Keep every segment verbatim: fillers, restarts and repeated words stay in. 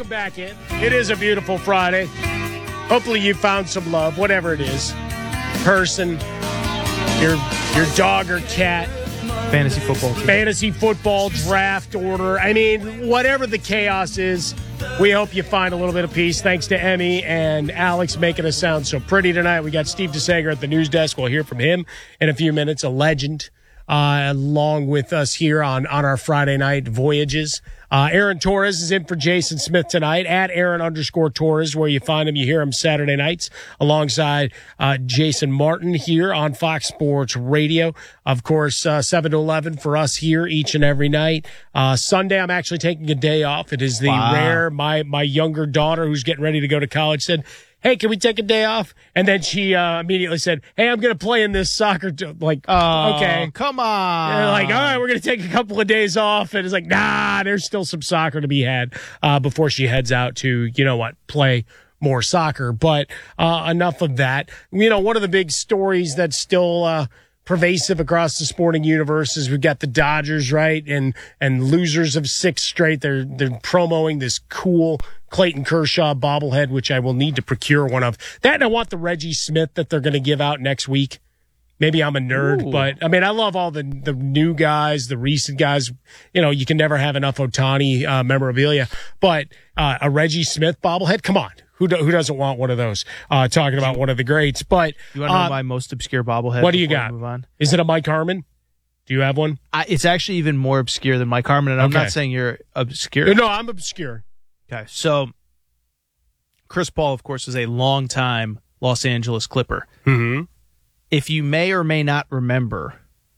welcome back in. It is a beautiful Friday. Hopefully you found some love, whatever it is. Person, your your dog or cat. Fantasy football. Too. Fantasy football, draft order. I mean, whatever the chaos is, we hope you find a little bit of peace. Thanks to Emmy and Alex making us sound so pretty tonight. We got Steve DeSager at the news desk. We'll hear from him in a few minutes, a legend, uh, along with us here on, on our Friday night voyages. Uh, Aaron Torres is in for Jason Smith tonight at Aaron underscore Torres, where you find him. You hear him Saturday nights alongside uh, Jason Martin here on Fox Sports Radio. Of course, uh, seven to eleven for us here each and every night. Uh, Sunday, I'm actually taking a day off. It is the wow. rare, my, my younger daughter who's getting ready to go to college said, hey, can we take a day off? And then she uh, immediately said, hey, I'm going to play in this soccer. T-. Like, oh, okay. Come on. And they're like, all right, we're going to take a couple of days off. And it's like, nah, there's still some soccer to be had uh, before she heads out to, you know what, play more soccer. But uh, enough of that. You know, one of the big stories that's still uh, pervasive across the sporting universe is we've got the Dodgers, right? And and losers of six straight. They're, they're promoting this cool Clayton Kershaw bobblehead, which I will need to procure one of. That, and I want the Reggie Smith that they're going to give out next week. Maybe I'm a nerd, Ooh. but I mean, I love all the, the new guys, the recent guys. You know, you can never have enough Ohtani uh, memorabilia, but uh, a Reggie Smith bobblehead, come on. Who do, who doesn't want one of those? Uh, talking about one of the greats. But you want to know uh, my most obscure bobblehead? What do you got? Move on? Is it a Mike Harmon? Do you have one? I, it's actually even more obscure than Mike Harmon, and I'm okay. not saying you're obscure. No, I'm obscure. Okay, so Chris Paul, of course, is a longtime Los Angeles Clipper. Mm-hmm. If you may or may not remember,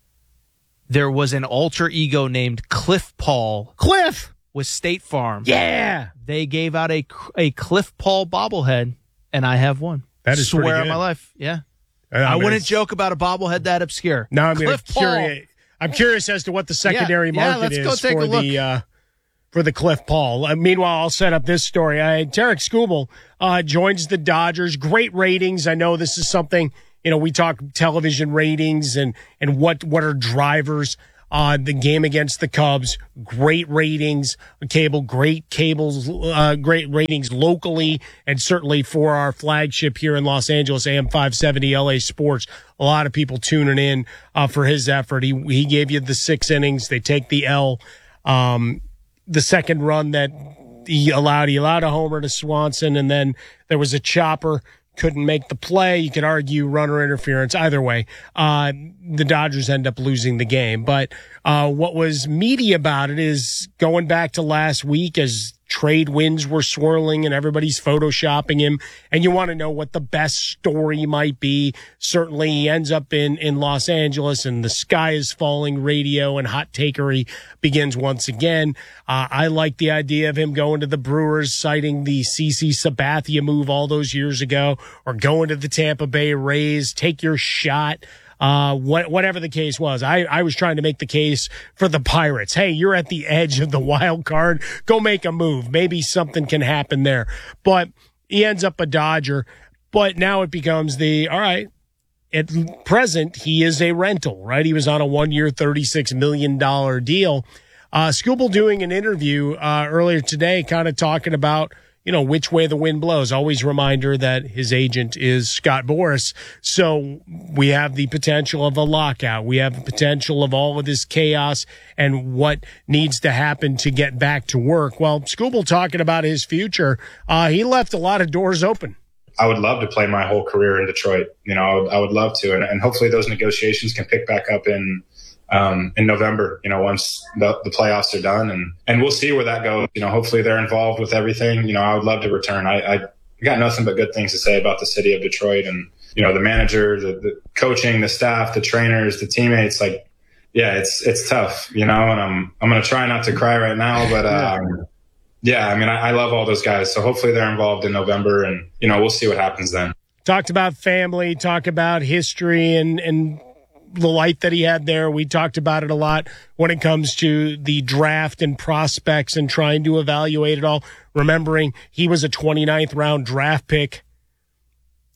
there was an alter ego named Cliff Paul. Cliff! With State Farm. Yeah! They gave out a, a Cliff Paul bobblehead, and I have one. That is Swear pretty on my life. Yeah. I, I mean, wouldn't joke about a bobblehead that obscure. No, I'm Cliff curious. I'm curious as to what the secondary yeah, market yeah, is for the uh, for the Cliff Paul. Uh, meanwhile, I'll set up this story. I, Tarek Skubal uh, joins the Dodgers. Great ratings. I know this is something, you know, we talk television ratings and, and what, what are drivers. Uh, the game against the Cubs, great ratings, cable, great cables, uh, great ratings locally, and certainly for our flagship here in Los Angeles, A M five seventy L A Sports. A lot of people tuning in, uh, for his effort. He, he gave you the six innings. They take the L. Um, the second run that he allowed, he allowed a homer to Swanson, and then there was a chopper. Couldn't make the play. You could argue runner interference. Either way, uh, the Dodgers end up losing the game. But uh, what was meaty about it is going back to last week as trade winds were swirling and everybody's photoshopping him, and you want to know what the best story might be. Certainly he ends up in, in Los Angeles, and the sky is falling radio and hot takery begins once again. Uh, I like the idea of him going to the Brewers, citing the C C Sabathia move all those years ago, or going to the Tampa Bay Rays, take your shot. Uh, what, whatever the case was, I, I was trying to make the case for the Pirates. Hey, you're at the edge of the wild card. Go make a move. Maybe something can happen there. But he ends up a Dodger. But now it becomes the, all right, at present, he is a rental, right? He was on a one-year, thirty-six million dollars deal. Uh, Skubal doing an interview uh, earlier today kind of talking about, you know, which way the wind blows. Always reminder that his agent is Scott Boras. So we have the potential of a lockout. We have the potential of all of this chaos and what needs to happen to get back to work. Well, Skubal talking about his future, uh, he left a lot of doors open. I would love to play my whole career in Detroit. You know, I would, I would love to. And, and hopefully those negotiations can pick back up in Um, in November, you know, once the, the playoffs are done, and, and we'll see where that goes. You know, hopefully they're involved with everything. You know, I would love to return. I, I got nothing but good things to say about the city of Detroit, and, you know, the manager, the, the coaching, the staff, the trainers, the teammates. Like, yeah, it's, it's tough, you know, and I'm, I'm going to try not to cry right now, but, um, yeah, I mean, I, I love all those guys. So hopefully they're involved in November, and, you know, we'll see what happens then. Talked about family, talk about history and, and, the light that he had there. We talked about it a lot when it comes to the draft and prospects and trying to evaluate it all. Remembering he was a twenty-ninth round draft pick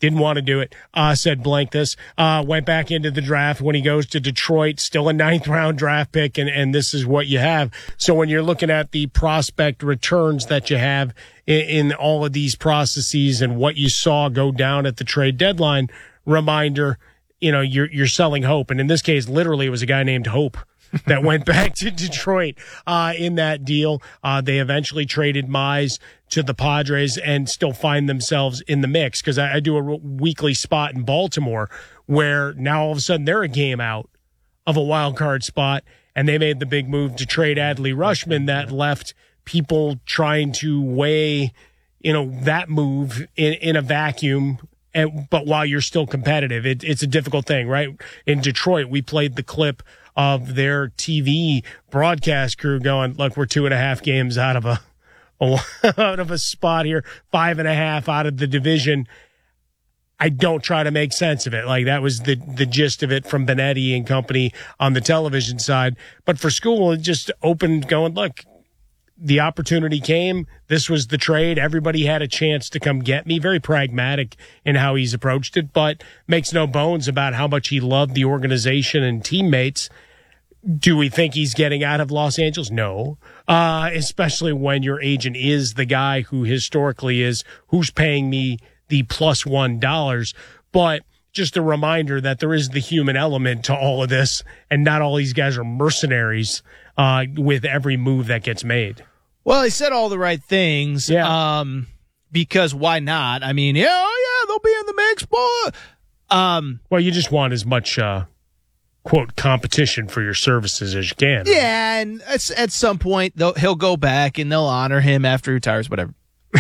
Didn't want to do it. Uh, said blank this. Uh, went back into the draft when he goes to Detroit, still a ninth round draft pick, and, and this is what you have. So when you're looking at the prospect returns that you have in, in all of these processes and what you saw go down at the trade deadline, reminder, you know, you're you're selling hope. And in this case, literally, it was a guy named Hope that went back to Detroit uh, in that deal. Uh, they eventually traded Mize to the Padres and still find themselves in the mix because I, I do a weekly spot in Baltimore where now all of a sudden they're a game out of a wild card spot, and they made the big move to trade Adley Rutschman that left people trying to weigh, you know, that move in, in a vacuum. And, but while you're still competitive, it, it's a difficult thing, right? In Detroit, we played the clip of their T V broadcast crew going, look, we're two and a half games out of a, a out of a spot here, five and a half out of the division. I don't try to make sense of it. Like that was the, the gist of it from Benetti and company on the television side. But for School, it just opened going, look, the opportunity came. This was the trade. Everybody had a chance to come get me. Very pragmatic in how he's approached it, but makes no bones about how much he loved the organization and teammates. Do we think he's getting out of Los Angeles? No. Uh, especially when your agent is the guy who historically is, who's paying me the plus one dollars. But just a reminder that there is the human element to all of this, and not all these guys are mercenaries uh, with every move that gets made. Well, he said all the right things. Yeah. Um, because why not? I mean, yeah, oh yeah, they'll be in the mix, boy. Um, well, you just want as much, uh, quote, competition for your services as you can. Yeah, and at, at some point, they'll, he'll go back and they'll honor him after he retires, whatever.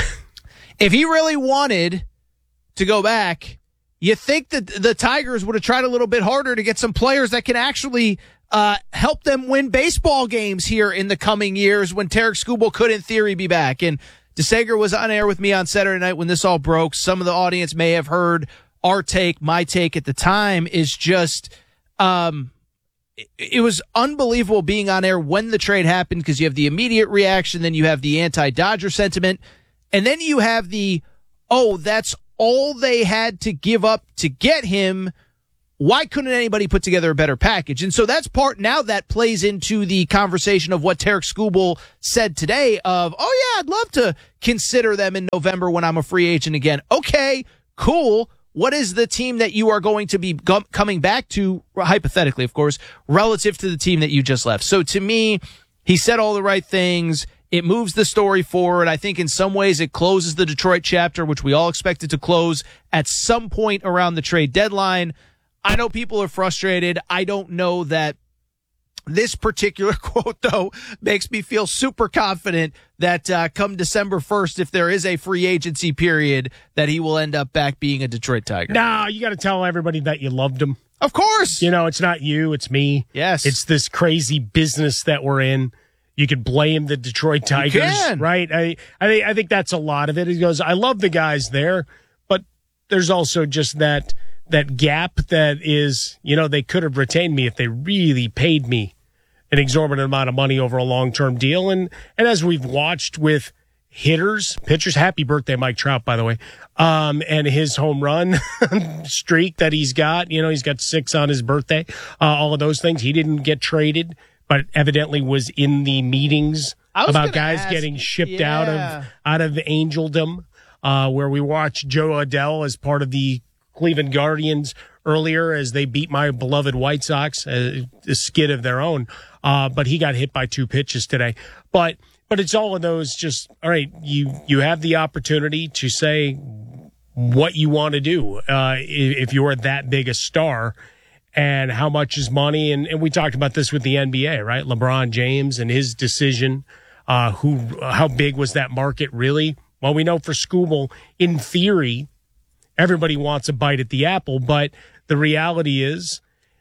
If he really wanted to go back, you think that the Tigers would have tried a little bit harder to get some players that can actually uh, help them win baseball games here in the coming years when Tarik Skubal could, in theory, be back. And DeSager was on air with me on Saturday night when this all broke. Some of the audience may have heard our take. My take at the time is just um, it, it was unbelievable being on air when the trade happened because you have the immediate reaction, then you have the anti-Dodger sentiment, and then you have the, oh, that's all they had to give up to get him. Why couldn't anybody put together a better package? And so that's part now that plays into the conversation of what Tarik Skubal said today of, oh yeah, I'd love to consider them in November when I'm a free agent again. Okay, cool. What is the team that you are going to be g- coming back to, hypothetically, of course, relative to the team that you just left? So to me, he said all the right things. It moves the story forward. I think in some ways it closes the Detroit chapter, which we all expected to close at some point around the trade deadline. I know people are frustrated. I don't know that this particular quote, though, makes me feel super confident that uh, come December first, if there is a free agency period, that he will end up back being a Detroit Tiger. No, you got to tell everybody that you loved him. Of course. You know, it's not you, it's me. Yes. It's this crazy business that we're in. You could blame the Detroit Tigers, you can. right? I, I think I think that's a lot of it. He goes, I love the guys there, but there's also just that that gap that is, you know, they could have retained me if they really paid me an exorbitant amount of money over a long-term deal. And and as we've watched with hitters, pitchers, happy birthday, Mike Trout, by the way, um, and his home run streak that he's got, you know, he's got six on his birthday, uh, all of those things. He didn't get traded, but evidently was in the meetings about guys ask, getting shipped yeah. out of out of Angeldom, uh, where we watched Joe Adell as part of the Cleveland Guardians earlier as they beat my beloved White Sox, a, a skid of their own. Uh, but he got hit by two pitches today. But but it's all of those just, all right, you, you have the opportunity to say what you want to do uh, if, if you're that big a star. And how much is money? And, and we talked about this with the N B A, right? LeBron James and his decision. Uh, who? How big was that market really? Well, we know for Skubal, in theory, everybody wants a bite at the apple. But the reality is,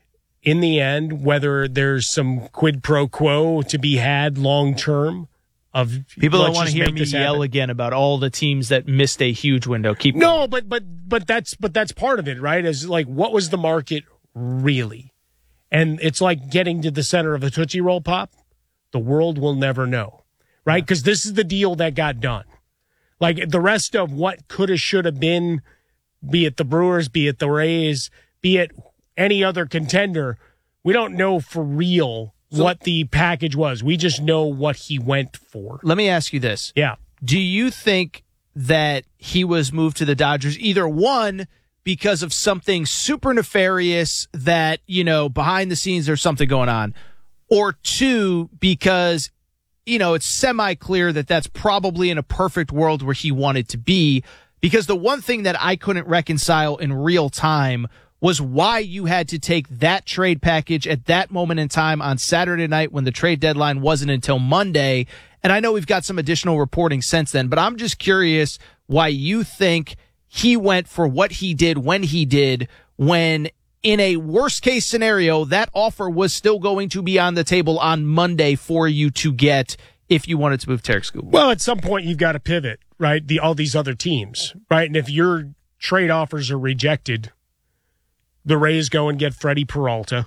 in the end, whether there's some quid pro quo to be had long term, of people don't want to hear me yell happen. again about all the teams that missed a huge window. Keep no, going. but but but that's but that's part of it, right? Is like, what was the market really? And it's like getting to the center of a Tootsie Roll Pop. The world will never know, right? Because this is the deal that got done. Like the rest of what could have, should have been, be it the Brewers, be it the Rays, be it any other contender, we don't know for real so, what the package was. We just know what he went for. Let me ask you this. Yeah. Do you think that he was moved to the Dodgers either one, because of something super nefarious that, you know, behind the scenes there's something going on, or two, because, you know, it's semi-clear that that's probably in a perfect world where he wanted to be? Because the one thing that I couldn't reconcile in real time was why you had to take that trade package at that moment in time on Saturday night when the trade deadline wasn't until Monday. And I know we've got some additional reporting since then, but I'm just curious why you think he went for what he did when he did, when in a worst case scenario, that offer was still going to be on the table on Monday for you to get if you wanted to move Tarik Skubal. Well, at some point you've got to pivot, right? The all these other teams, right? And if your trade offers are rejected, the Rays go and get Freddie Peralta.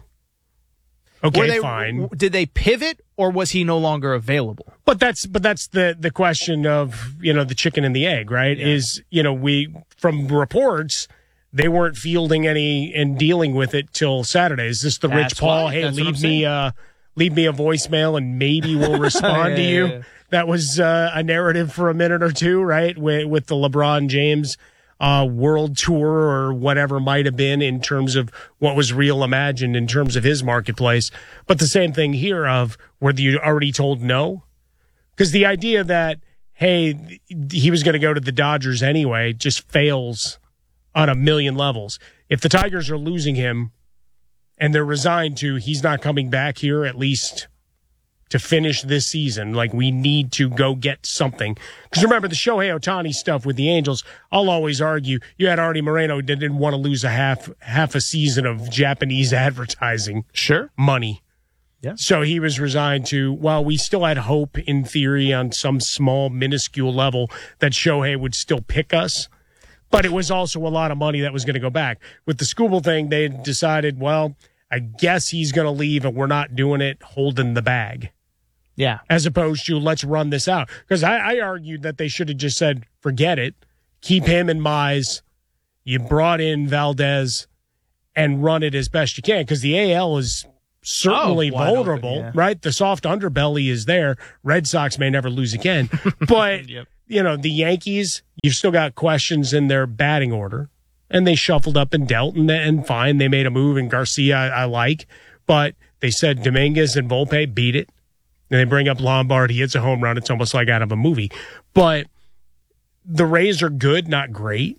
Okay, they, fine. Did they pivot, or was he no longer available? But that's but that's the the question of, you know, the chicken and the egg, right? Yeah. Is, you know, we from reports they weren't fielding any and dealing with it till Saturday. Is this the that's Rich Paul? Why. Hey, that's leave me uh leave me a voicemail and maybe we'll respond yeah, to you. Yeah, yeah. That was uh, a narrative for a minute or two, right? With with the LeBron James Uh, world tour or whatever might have been in terms of what was real imagined in terms of his marketplace. But the same thing here of whether you already told no. Because the idea that, hey, he was going to go to the Dodgers anyway just fails on a million levels. If the Tigers are losing him and they're resigned to he's not coming back here at least to finish this season, like we need to go get something. Because remember the Shohei Ohtani stuff with the Angels, I'll always argue you had Artie Moreno that didn't want to lose a half half a season of Japanese advertising sure money. Yeah. So he was resigned to, well, we still had hope in theory on some small minuscule level that Shohei would still pick us. But it was also a lot of money that was going to go back. With the Skubal thing, they decided, well, I guess he's going to leave and we're not doing it holding the bag. Yeah. As opposed to let's run this out. Because I, I argued that they should have just said, forget it. Keep him and Mize. You brought in Valdez and run it as best you can. Because the A L is certainly oh, vulnerable, open, yeah. right? The soft underbelly is there. Red Sox may never lose again. But, yep. you know, the Yankees, you've still got questions in their batting order. And they shuffled up and dealt, and, and fine. They made a move, and Garcia I, I like. But they said Dominguez and Volpe beat it. And they bring up Lombard. He hits a home run. It's almost like out of a movie. But the Rays are good, not great.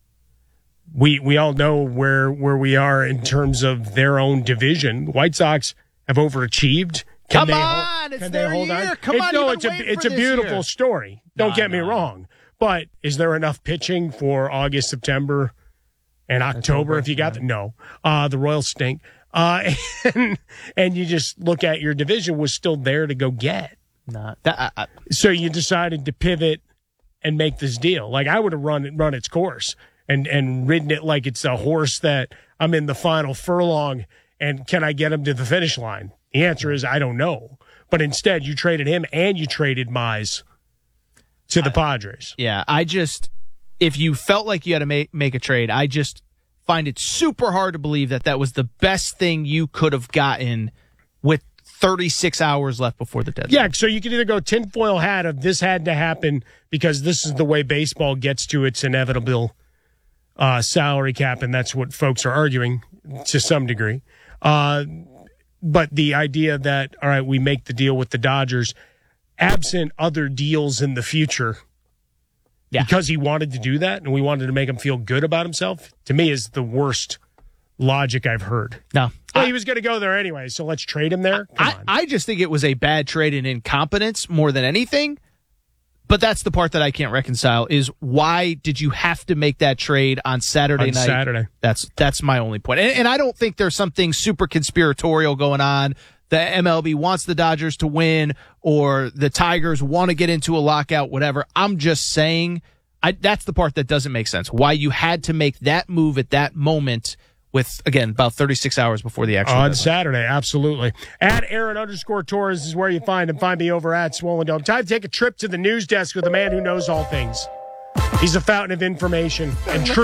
We we all know where where we are in terms of their own division. The White Sox have overachieved. Can Come they, on, it's can their they hold year. On? Come it, on, no, it's a it's a beautiful year. story. Don't no, get me no. wrong. But is there enough pitching for August, September, and October? If you got the no, uh, the Royals stink. Uh, and, and you just look at your division was still there to go get. Not that, I, I, so you decided to pivot and make this deal. Like I would have run run its course and, and ridden it like it's a horse that I'm in the final furlong and can I get him to the finish line? The answer is I don't know. But instead you traded him and you traded Mize to the I, Padres. Yeah, I just, if you felt like you had to make, make a trade, I just find it super hard to believe that that was the best thing you could have gotten with thirty-six hours left before the deadline. Yeah, so you can either go tinfoil hat of this had to happen because this is the way baseball gets to its inevitable uh, salary cap, and that's what folks are arguing to some degree. Uh, but the idea that, all right, we make the deal with the Dodgers, absent other deals in the future, yeah. because he wanted to do that and we wanted to make him feel good about himself, to me is the worst logic I've heard. No. Well, I, he was going to go there anyway, so let's trade him there. Come I, on. I just think it was a bad trade and incompetence more than anything. But that's the part that I can't reconcile is why did you have to make that trade on Saturday on night? Saturday. That's that's my only point. And, and I don't think there's something super conspiratorial going on. The M L B wants the Dodgers to win or the Tigers want to get into a lockout, whatever. I'm just saying I, that's the part that doesn't make sense. Why you had to make that move at that moment with, again, about thirty-six hours before the actual On deadline. Saturday, absolutely. At Aaron underscore Torres is where you find him. Find me over at Swollen Dome. Time to take a trip to the news desk with a man who knows all things. He's a fountain of information and truth.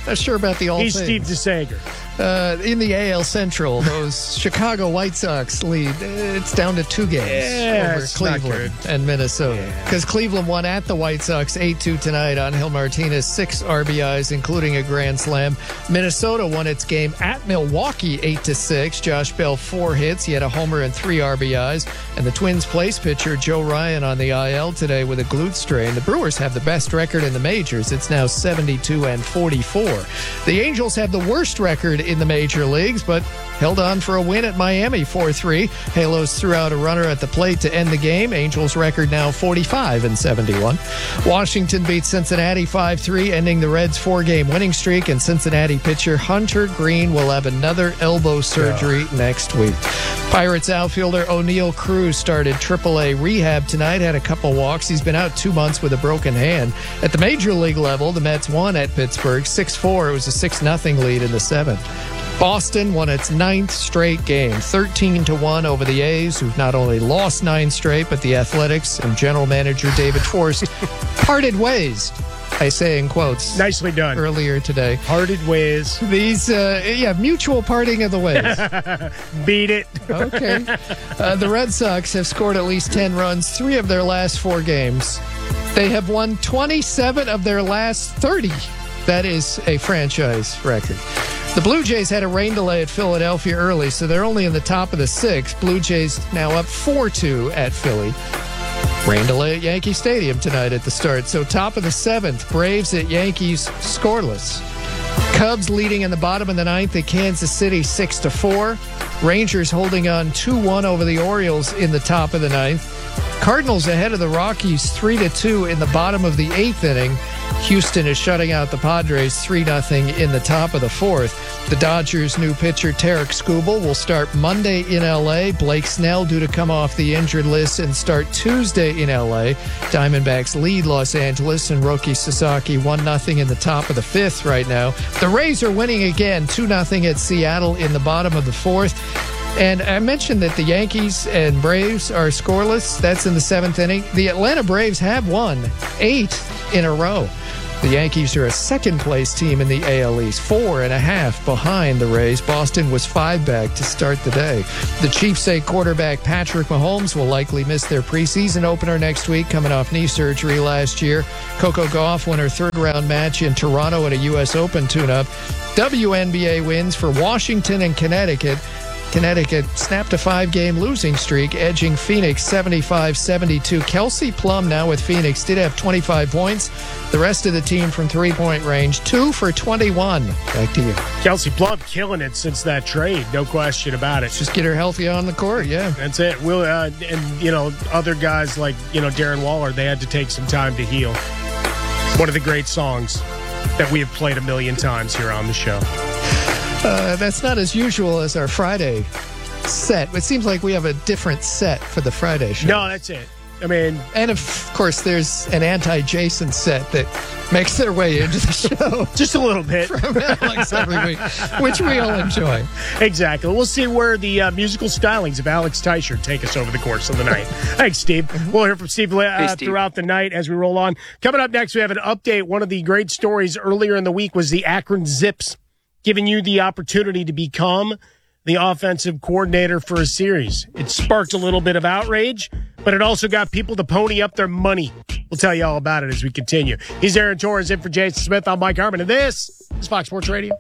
Not sure about the all He's things. Steve DeSager. Uh, in the A L Central, those Chicago White Sox lead. It's down to two games Yeah, over it's not Cleveland good. and Minnesota. Because Yeah. Cleveland won at the White Sox eight two tonight. Angel Martinez, six R B Is, including a grand slam. Minnesota won its game at Milwaukee eight to six. Josh Bell, four hits. He had a homer and three R B Is. And the Twins place pitcher Joe Ryan on the I L today with a glute strain. The Brewers have the best record in the majors. It's now seventy-two and forty-four. The Angels have the worst record in the major leagues, but held on for a win at Miami four three. Halos threw out a runner at the plate to end the game. Angels record now forty-five and seventy-one. Washington beats Cincinnati five three, ending the Reds' four-game winning streak, and Cincinnati pitcher Hunter Green will have another elbow surgery yeah. next week. Pirates outfielder O'Neal Cruz started triple A rehab tonight, had a couple walks. He's been out two months with a broken hand. At the major league level, the Mets won at Pittsburgh six four. It was a six nothing lead in the seventh. Boston won its ninth straight game, thirteen to one over the A's, who've not only lost nine straight, but the Athletics and general manager David Forst parted ways, I say in quotes. Nicely done. Earlier today. Parted ways. These, uh, yeah, mutual parting of the ways. Beat it. Okay. Uh, the Red Sox have scored at least ten runs, three of their last four games. They have won twenty-seven of their last thirty. That is a franchise record. The Blue Jays had a rain delay at Philadelphia early, so they're only in the top of the sixth. Blue Jays now up four two at Philly. Rain delay at Yankee Stadium tonight at the start. So top of the seventh, Braves at Yankees scoreless. Cubs leading in the bottom of the ninth at Kansas City six to four. Rangers holding on two one over the Orioles in the top of the ninth. Cardinals ahead of the Rockies three to two in the bottom of the eighth inning. Houston is shutting out the Padres three nothing in the top of the fourth. The Dodgers' new pitcher Tarek Skubal will start Monday in L A. Blake Snell due to come off the injured list and start Tuesday in L A. Diamondbacks lead Los Angeles and Roki Sasaki one nothing in the top of the fifth right now. The Rays are winning again two nothing at Seattle in the bottom of the fourth. And I mentioned that the Yankees and Braves are scoreless. That's in the seventh inning. The Atlanta Braves have won eight in a row. The Yankees are a second-place team in the A L East, four and a half behind the Rays. Boston was five back to start the day. The Chiefs say quarterback Patrick Mahomes will likely miss their preseason opener next week, coming off knee surgery last year. Coco Gauff won her third-round match in Toronto at a U S Open tune-up. W N B A wins for Washington and Connecticut. Connecticut snapped a five-game losing streak, edging Phoenix seventy-five seventy-two. Kelsey Plum now with Phoenix did have twenty-five points. The rest of the team from three-point range, two for twenty-one. Back to you. Kelsey Plum killing it since that trade, no question about it. Just get her healthy on the court, yeah. That's it. We'll, uh, and, you know, other guys like, you know, Darren Waller, they had to take some time to heal. One of the great songs that we have played a million times here on the show. Uh, that's not as usual as our Friday set. It seems like we have a different set for the Friday show. No, that's it. I mean... And, of course, there's an anti-Jason set that makes their way into the show. Just a little bit. From Alex every week, which we all enjoy. Exactly. We'll see where the uh, musical stylings of Alex Teicher take us over the course of the night. Thanks, Steve. We'll hear from Steve, uh, hey, Steve throughout the night as we roll on. Coming up next, we have an update. One of the great stories earlier in the week was the Akron Zips giving you the opportunity to become the offensive coordinator for a series. It sparked a little bit of outrage, but it also got people to pony up their money. We'll tell you all about it as we continue. He's Aaron Torres in for Jason Smith. I'm Mike Harmon, and this is Fox Sports Radio.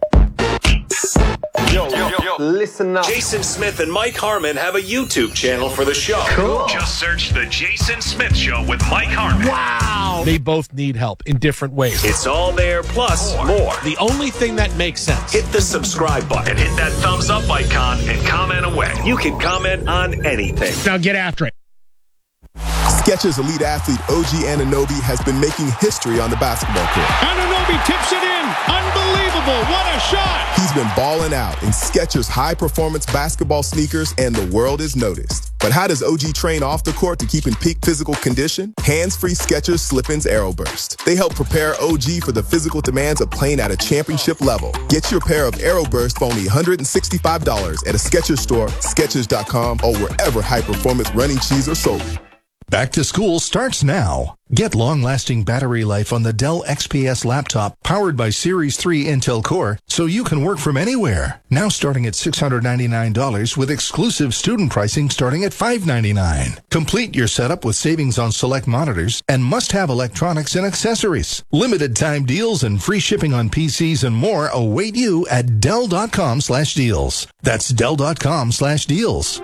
Yo, yo, yo, listen up. Jason Smith and Mike Harmon have a YouTube channel for the show. Cool. Just search The Jason Smith Show with Mike Harmon. Wow. They both need help in different ways. It's all there, plus more. more. The only thing that makes sense. Hit the subscribe button. Hit that thumbs up icon and comment away. You can comment on anything. Now get after it. Skechers elite athlete O G Anunoby has been making history on the basketball court. Anunoby tips it in. Unbelievable. What a shot. He's been balling out in Skechers high-performance basketball sneakers, and the world has noticed. But how does O G train off the court to keep in peak physical condition? Hands-free Skechers Slip-ins Aeroburst. They help prepare O G for the physical demands of playing at a championship level. Get your pair of Aeroburst for only one hundred sixty-five dollars at a Skechers store, Skechers dot com, or wherever high-performance running shoes are sold. Back to school starts now. Get long-lasting battery life on the Dell X P S laptop powered by Series three Intel Core so you can work from anywhere. Now starting at six hundred ninety-nine dollars with exclusive student pricing starting at five hundred ninety-nine dollars. Complete your setup with savings on select monitors and must-have electronics and accessories. Limited time deals and free shipping on P Cs and more await you at Dell.com slash deals. That's Dell.com slash deals.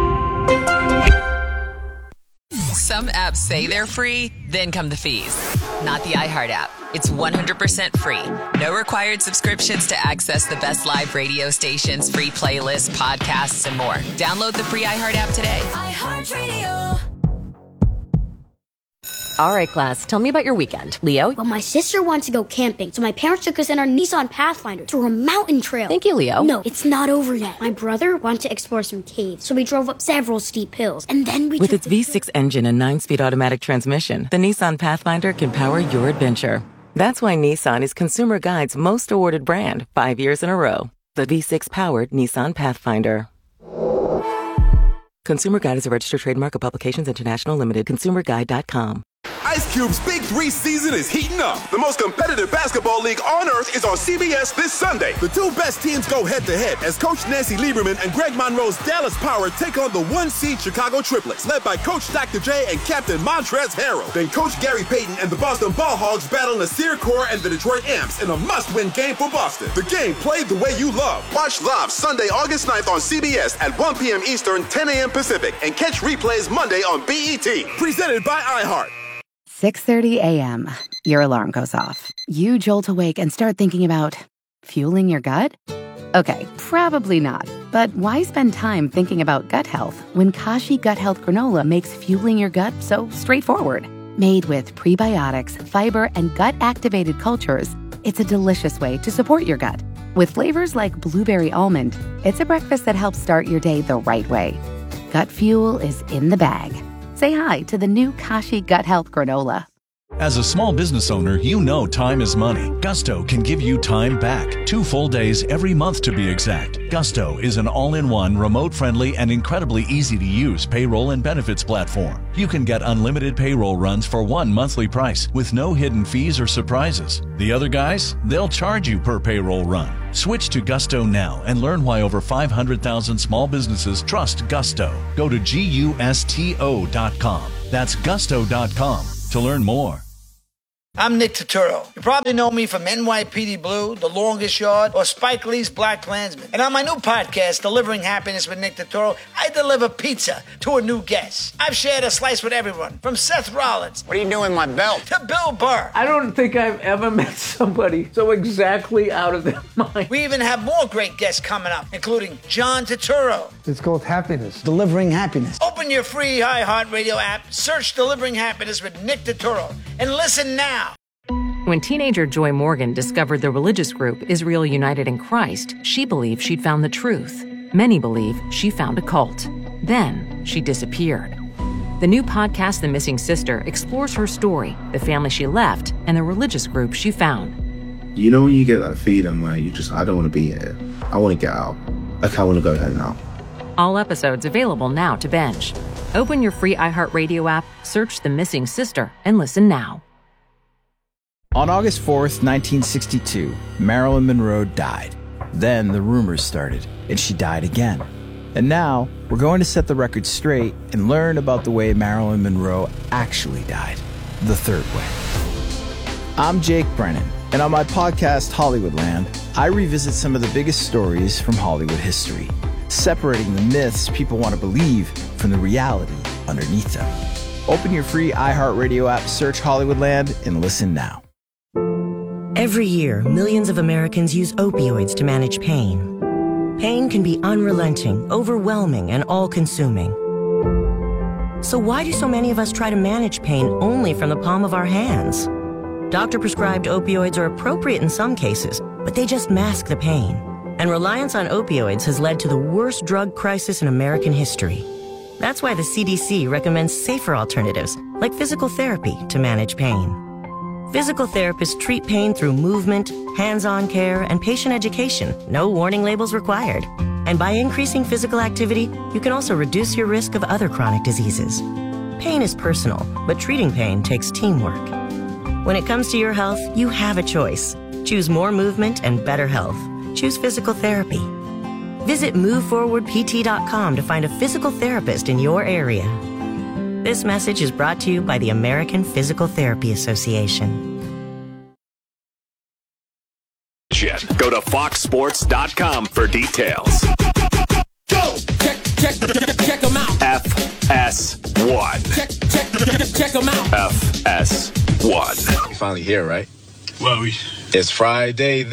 Some apps say they're free, then come the fees. Not the iHeart app. It's one hundred percent free. No required subscriptions to access the best live radio stations, free playlists, podcasts, and more. Download the free iHeart app today. iHeartRadio. All right, class, tell me about your weekend. Leo? Well, my sister wants to go camping, so my parents took us in our Nissan Pathfinder to a mountain trail. Thank you, Leo. No, it's not over yet. My brother wants to explore some caves, so we drove up several steep hills, and then we With took its V six engine and nine-speed automatic transmission, the Nissan Pathfinder can power your adventure. That's why Nissan is Consumer Guide's most awarded brand five years in a row. The V six-powered Nissan Pathfinder. Consumer Guide is a registered trademark of Publications International Limited. consumer guide dot com. Ice Cube's Big Three season is heating up. The most competitive basketball league on earth is on C B S this Sunday. The two best teams go head-to-head as Coach Nancy Lieberman and Greg Monroe's Dallas Power take on the one-seed Chicago Triplets, led by Coach Doctor J and Captain Montrezl Harrell. Then Coach Gary Payton and the Boston Ball Hogs battle Nasir Kaur and the Detroit Amps in a must-win game for Boston. The game played the way you love. Watch live Sunday, August ninth on C B S at one p.m. Eastern, ten a.m. Pacific, and catch replays Monday on B E T. Presented by iHeart. six thirty a.m. Your alarm goes off. You jolt awake and start thinking about fueling your gut? Okay, probably not. But why spend time thinking about gut health when Kashi Gut Health Granola makes fueling your gut so straightforward? Made with prebiotics, fiber, and gut-activated cultures, it's a delicious way to support your gut. With flavors like blueberry almond, it's a breakfast that helps start your day the right way. Gut fuel is in the bag. Say hi to the new Kashi Gut Health Granola. As a small business owner, you know time is money. Gusto can give you time back. Two full days every month to be exact. Gusto is an all-in-one, remote-friendly, and incredibly easy-to-use payroll and benefits platform. You can get unlimited payroll runs for one monthly price with no hidden fees or surprises. The other guys, they'll charge you per payroll run. Switch to Gusto now and learn why over five hundred thousand small businesses trust Gusto. Go to gusto dot com. That's gusto dot com to learn more. I'm Nick Turturro. You probably know me from N Y P D Blue, The Longest Yard, or Spike Lee's Black Klansman. And on my new podcast, Delivering Happiness with Nick Turturro, I deliver pizza to a new guest. I've shared a slice with everyone, from Seth Rollins. What are you doing with my belt? To Bill Burr. I don't think I've ever met somebody so exactly out of their mind. We even have more great guests coming up, including John Turturro. It's called Happiness. Delivering Happiness. Open your free iHeartRadio app, search Delivering Happiness with Nick Turturro, and listen now. When teenager Joy Morgan discovered the religious group Israel United in Christ, she believed she'd found the truth. Many believe she found a cult. Then she disappeared. The new podcast, The Missing Sister, explores her story, the family she left, and the religious group she found. You know when you get that feeling where you just, I don't want to be here. I want to get out. Like, I want to go home now. All episodes available now to binge. Open your free iHeartRadio app, search The Missing Sister, and listen now. On August fourth, nineteen sixty-two, Marilyn Monroe died. Then the rumors started, and she died again. And now, we're going to set the record straight and learn about the way Marilyn Monroe actually died, the third way. I'm Jake Brennan, and on my podcast, Hollywoodland, I revisit some of the biggest stories from Hollywood history, separating the myths people want to believe from the reality underneath them. Open your free iHeartRadio app, search Hollywoodland, and listen now. Every year, millions of Americans use opioids to manage pain. Pain can be unrelenting, overwhelming, and all-consuming. So why do so many of us try to manage pain only from the palm of our hands? Doctor-prescribed opioids are appropriate in some cases, but they just mask the pain. And reliance on opioids has led to the worst drug crisis in American history. That's why the C D C recommends safer alternatives, like physical therapy, to manage pain. Physical therapists treat pain through movement, hands-on care, and patient education. No warning labels required. And by increasing physical activity, you can also reduce your risk of other chronic diseases. Pain is personal, but treating pain takes teamwork. When it comes to your health, you have a choice. Choose more movement and better health. Choose physical therapy. Visit move forward p t dot com to find a physical therapist in your area. This message is brought to you by the American Physical Therapy Association. Go to fox sports dot com for details. Go! Check, check, check, check them out. F S one. Check, check, check them out. F S one. You're finally here, right? Well, we... It's Friday.